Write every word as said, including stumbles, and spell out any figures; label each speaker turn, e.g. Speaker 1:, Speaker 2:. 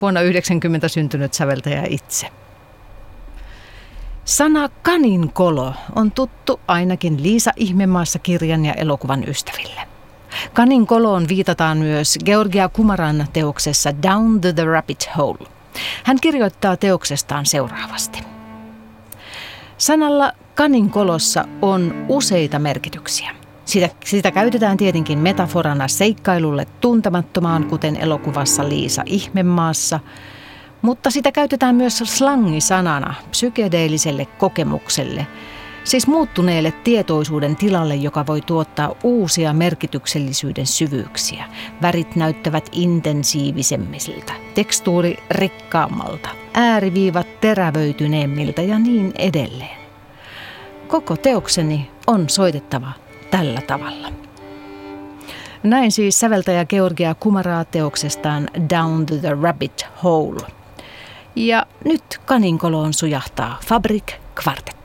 Speaker 1: vuonna yhdeksänkymmentä syntynyt säveltäjä itse. Sana kaninkolo on tuttu ainakin Liisa Ihmemaassa kirjan ja elokuvan ystäville. Kaninkoloon viitataan myös Georgia Kumaran teoksessa Down the Rabbit Hole. Hän kirjoittaa teoksestaan seuraavasti. Sanalla kaninkolossa on useita merkityksiä. Sitä, sitä käytetään tietenkin metaforana seikkailulle tuntemattomaan, kuten elokuvassa Liisa Ihmemaassa, mutta sitä käytetään myös slangisanana psykedeelliselle kokemukselle, siis muuttuneelle tietoisuuden tilalle, joka voi tuottaa uusia merkityksellisyyden syvyyksiä. Värit näyttävät intensiivisemmiltä, tekstuuri rikkaammalta, ääriviivat terävöityneemmiltä ja niin edelleen. Koko teokseni on soitettava tällä tavalla. Näin siis säveltäjä Georgia Kumaraa teoksestaan Down to the Rabbit Hole. Ja nyt kaninkoloon sujahtaa Fabrik Kvartet.